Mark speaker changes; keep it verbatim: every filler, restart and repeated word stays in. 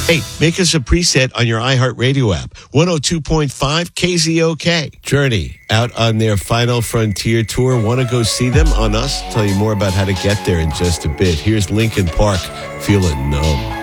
Speaker 1: Hey, make us a preset on your iHeartRadio app. one oh two point five K Z O K. Journey, out on their Final Frontier tour. Want to go see them? On us? Tell you more about how to get there in just a bit. Here's Linkin Park, Feeling Numb.